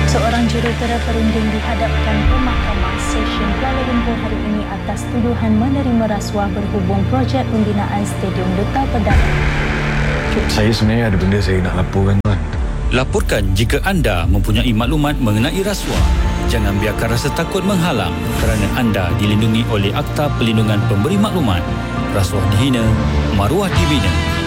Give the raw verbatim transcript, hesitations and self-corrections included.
Seorang jurutera perunding dihadapkan ke Mahkamah Session Kuala Lumpur hari ini atas tuduhan menerima rasuah berhubung projek pembinaan Stadium Duta Perdana. Saya sebenarnya ada benda saya nak laporkan, tuan. Laporkan jika anda mempunyai maklumat mengenai rasuah. Jangan biarkan rasa takut menghalang kerana anda dilindungi oleh Akta Perlindungan Pemberi Maklumat. Rasuah dihina, maruah dibina.